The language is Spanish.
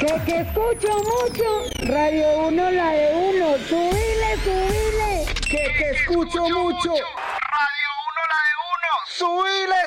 Que escucho mucho. Radio 1, la de 1. Subile, subile. Que escucho mucho. Radio 1, la de 1. Subile,